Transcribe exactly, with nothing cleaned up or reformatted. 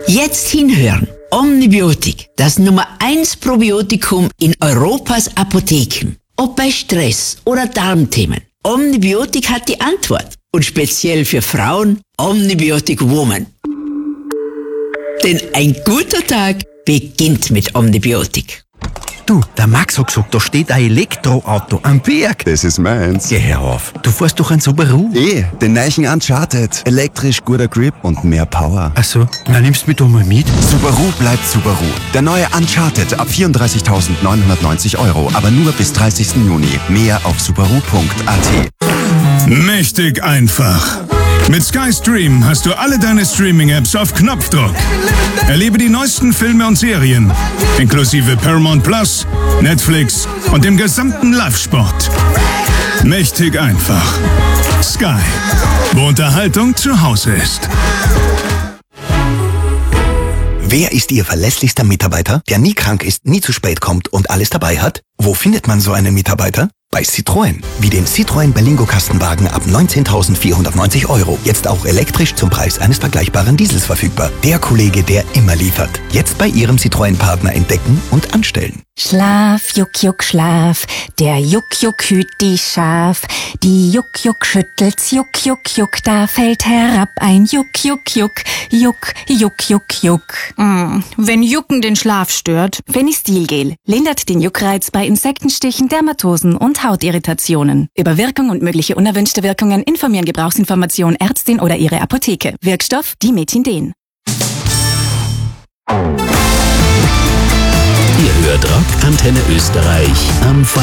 Jetzt hinhören. Omnibiotik, das Nummer eins Probiotikum in Europas Apotheken. Ob bei Stress oder Darmthemen. Omnibiotik hat die Antwort. Und speziell für Frauen Omnibiotik Woman. Denn ein guter Tag beginnt mit Omnibiotik. Du, der Max hat gesagt, da steht ein Elektroauto am Berg. Das ist meins. Geh hör auf. Du fährst doch ein Subaru. Eh, den neuen Uncharted. Elektrisch, guter Grip und mehr Power. Ach so, na nimmst du mich da mal mit? Subaru bleibt Subaru. Der neue Uncharted ab vierunddreißigtausendneunhundertneunzig Euro, aber nur bis dreißigsten Juni. Mehr auf subaru punkt a t. Mächtig einfach. Mit Sky Stream hast du alle deine Streaming-Apps auf Knopfdruck. Erlebe die neuesten Filme und Serien, inklusive Paramount Plus, Netflix und dem gesamten Live-Sport. Mächtig einfach. Sky, wo Unterhaltung zu Hause ist. Wer ist Ihr verlässlichster Mitarbeiter, der nie krank ist, nie zu spät kommt und alles dabei hat? Wo findet man so einen Mitarbeiter? Bei Citroën. Wie den Citroën Berlingo Kastenwagen ab neunzehntausendvierhundertneunzig Euro. Jetzt auch elektrisch zum Preis eines vergleichbaren Diesels verfügbar. Der Kollege, der immer liefert. Jetzt bei Ihrem Citroën-Partner entdecken und anstellen. Schlaf, Juck, Juck, Schlaf. Der Juck, Juck hüt die Schaf. Die Juck, Juck schüttelt's, Juck, Juck, Juck. Da fällt herab ein Juck, Juck, Juck. Juck, Juck, Juck, Juck. Mm, wenn Jucken den Schlaf stört. Fenistilgel lindert den Juckreiz bei Insektenstichen, Dermatosen und Hautirritationen. Über Wirkung und mögliche unerwünschte Wirkungen informieren Gebrauchsinformation Ärztin oder Ihre Apotheke. Wirkstoff Dimethinden. Ihr hört Rock Antenne Österreich am